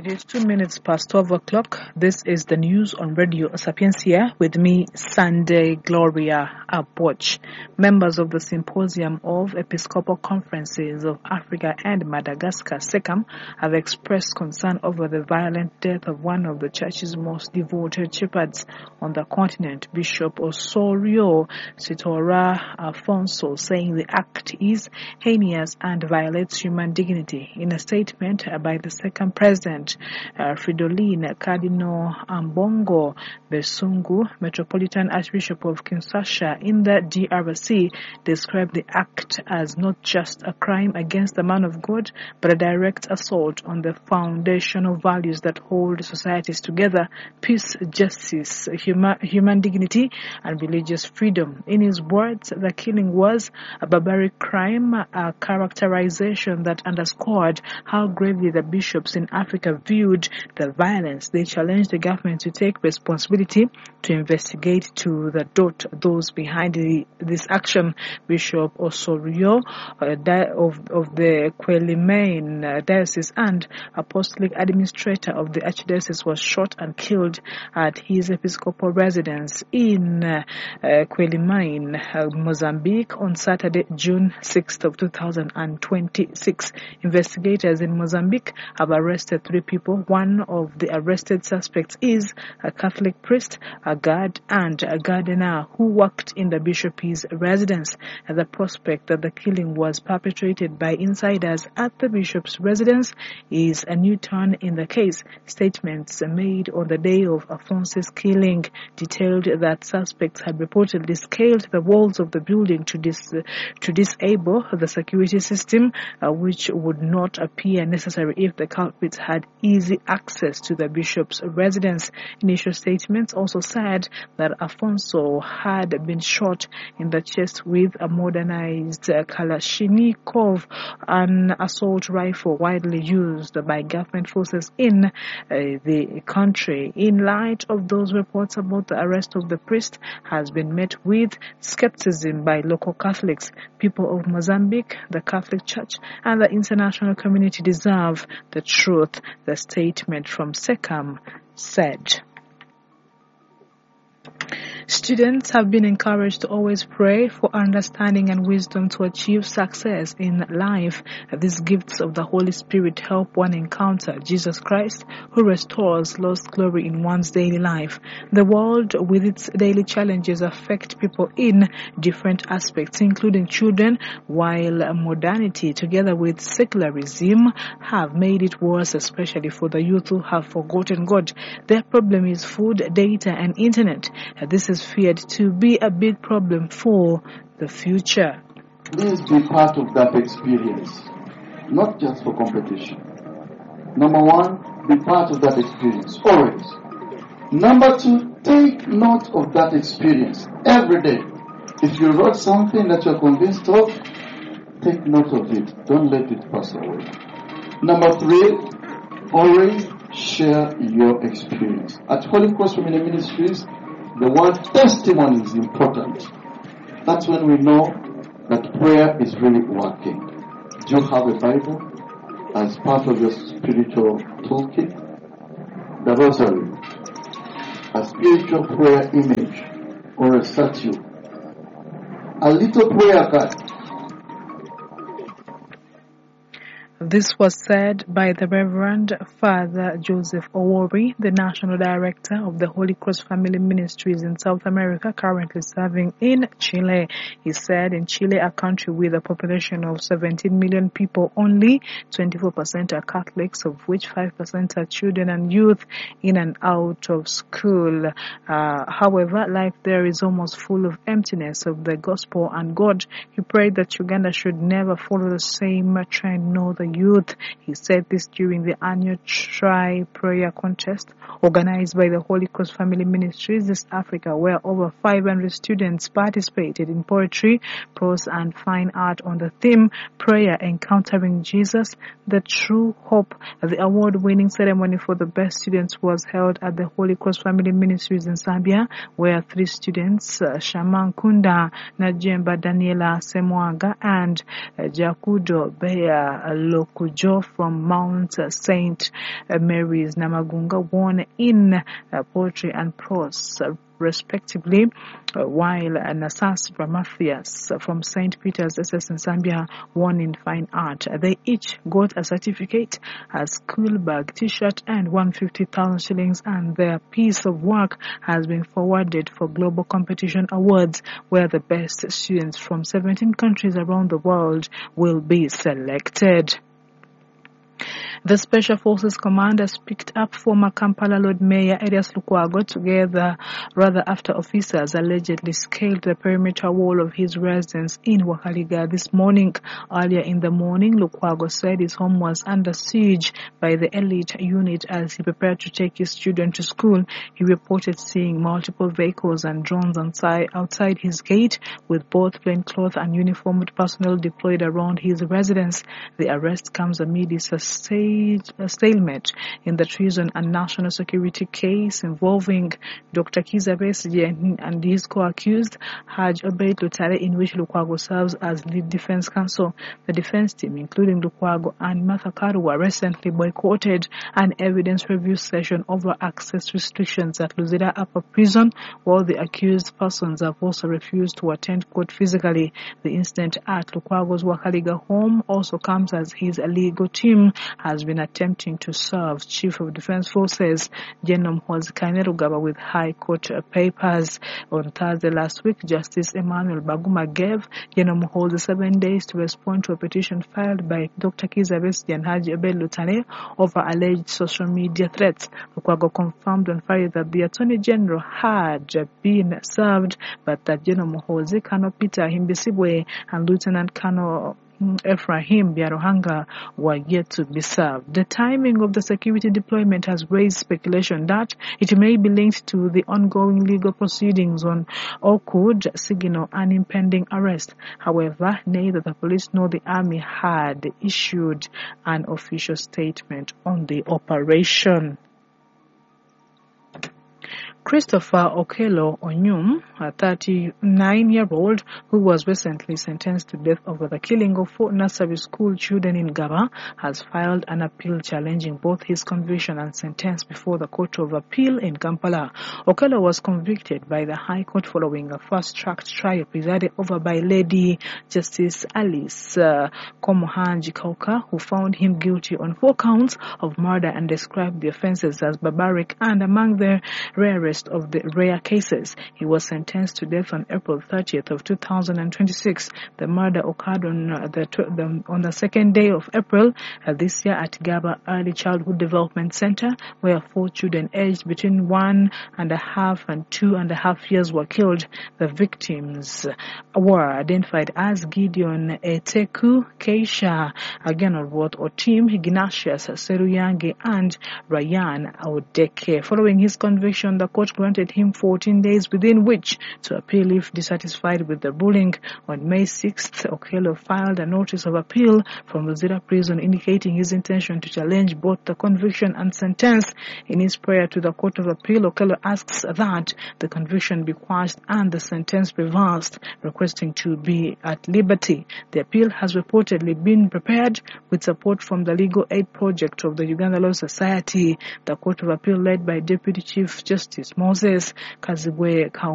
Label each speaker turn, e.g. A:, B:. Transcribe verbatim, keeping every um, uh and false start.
A: It is two minutes past twelve o'clock. This is the news on Radio Sapiencia with me, Sunday Gloria Aboch. Members of the Symposium of Episcopal Conferences of Africa and Madagascar, SECAM, have expressed concern over the violent death of one of the church's most devoted shepherds on the continent, Bishop Osorio Sitora Afonso, saying the act is heinous and violates human dignity. In a statement by the SECAM president, Uh, Fridolin Cardinal Ambongo Besungu, Metropolitan Archbishop of Kinshasa in the D R C, described the act as not just a crime against the man of God, but a direct assault on the foundational values that hold societies together: peace, justice, human, human dignity, and religious freedom. In his words, the killing was a barbaric crime, a characterization that underscored how gravely the bishops in Africa viewed the violence. They challenged the government to take responsibility to investigate to the dot those behind the, this action. Bishop Osorio uh, of, of the Quelimane uh, Diocese and Apostolic Administrator of the Archdiocese was shot and killed at his episcopal residence in uh, uh, Quelimane, uh, Mozambique on Saturday, June sixth of two thousand twenty-six. Investigators in Mozambique have arrested three people. One of the arrested suspects is a Catholic priest, a guard, and a gardener who worked in the bishop's residence. The prospect that the killing was perpetrated by insiders at the bishop's residence is a new turn in the case. Statements made on the day of Afonso's killing detailed that suspects had reportedly scaled the walls of the building to dis to disable the security system, uh, which would not appear necessary if the culprits had easy access to the bishop's residence. Initial statements also said that Afonso had been shot in the chest with a modernized Kalashnikov, an assault rifle widely used by government forces in uh, the country. In light of those reports about the arrest of the priest has been met with skepticism by local Catholics. People of Mozambique, the Catholic Church, and the international community deserve the truth, the statement from SECAM said. Students have been encouraged to always pray for understanding and wisdom to achieve success in life. These gifts of the Holy Spirit help one encounter Jesus Christ, who restores lost glory in one's daily life. The world with its daily challenges affect people in different aspects, including children, while modernity together with secularism have made it worse, especially for the youth who have forgotten God. Their problem is food, data, and internet. This is feared to be a big problem for the future.
B: Please be part of that experience, not just for competition. Number one, be part of that experience, always. Number two, take note of that experience every day. If you wrote something that you're convinced of, take note of it. Don't let it pass away. Number three, always share your experience. At Holy Cross Family Ministries, the word testimony is important. That's when we know that prayer is really working. Do you have a Bible as part of your spiritual toolkit? The Rosary, a spiritual prayer image or a statue, a little prayer card.
A: This was said by the Reverend Father Joseph Owori, the National Director of the Holy Cross Family Ministries in South America, currently serving in Chile. He said in Chile, a country with a population of seventeen million people, only twenty-four percent are Catholics, of which five percent are children and youth in and out of school. Uh, however, life there is almost full of emptiness of the gospel and God. He prayed that Uganda should never follow the same trend nor the youth. He said this during the annual Try Prayer Contest organized by the Holy Cross Family Ministries East Africa, where over five hundred students participated in poetry, prose, and fine art on the theme Prayer Encountering Jesus, the True Hope. The award-winning ceremony for the best students was held at the Holy Cross Family Ministries in Zambia, where three students, uh, Shaman Kunda, Najemba Daniela Semwaga, and uh, Jakudo Bea Lo Kujo from Mount Saint Mary's Namagunga won in uh, poetry and prose, uh, respectively, uh, while uh, Nasas Bramathias from Saint Peter's S S in Zambia won in fine art. They each got a certificate, a school bag, t-shirt, and one hundred fifty thousand shillings, and their piece of work has been forwarded for Global Competition Awards, where the best students from seventeen countries around the world will be selected. The Special Forces commanders picked up former Kampala Lord Mayor Erias Lukwago together rather after officers allegedly scaled the perimeter wall of his residence in Wakaliga this morning. Earlier in the morning, Lukwago said his home was under siege by the elite unit as he prepared to take his children to school. He reported seeing multiple vehicles and drones outside, outside his gate, with both plainclothes and uniformed personnel deployed around his residence. The arrest comes amid his sustained a stalemate in the treason and national security case involving Doctor Kizza Besigye and his co-accused Haj Obeid Lutale, in which Lukwago serves as lead defense counsel. The defense team, including Lukwago and Martha Karua, recently boycotted an evidence review session over access restrictions at Luzira Upper Prison, while the accused persons have also refused to attend court physically. The incident at Lukwago's Wakaliga home also comes as his legal team has been attempting to serve Chief of Defense Forces General Mhozi Kainerugaba with High Court papers. On Thursday last week, Justice Emmanuel Baguma gave General Mhozi seven days to respond to a petition filed by Doctor Kizza Besigye and Haji Obeid Lutale over alleged social media threats. Lukwago confirmed on Friday that the Attorney General had been served, but that General Mhozi, Colonel Peter Himbisibwe, and Lieutenant Colonel Ephraim Biarohanga were yet to be served. The timing of the security deployment has raised speculation that it may be linked to the ongoing legal proceedings on or could signal an impending arrest. However, neither the police nor the army had issued an official statement on the operation. Christopher Okello Onyum, a thirty-nine-year-old who was recently sentenced to death over the killing of four nursery school children in Gaba, has filed an appeal challenging both his conviction and sentence before the Court of Appeal in Kampala. Okello was convicted by the High Court following a fast-track trial presided over by Lady Justice Alice uh, Komuhanji Kauka, who found him guilty on four counts of murder and described the offences as barbaric and among the rarest of the rare cases. He was sentenced to death on April thirtieth of two thousand twenty-six. The murder occurred on uh, the, the on the second day of April uh, this year at Gaba Early Childhood Development Center, where four children aged between one and a half and two and a half years were killed. The victims were identified as Gideon Eteku, Keisha Agenolworth Otim, Ignatius Seruyange, and Ryan Odeke. Following his conviction, the court granted him fourteen days within which to appeal if dissatisfied with the ruling. On May sixth, Okello filed a notice of appeal from Luzira Prison indicating his intention to challenge both the conviction and sentence. In his prayer to the Court of Appeal, Okello asks that the conviction be quashed and the sentence reversed, requesting to be at liberty. The appeal has reportedly been prepared with support from the Legal Aid Project of the Uganda Law Society. The Court of Appeal, led by Deputy Chief Justice Moses Kazibwe Kaum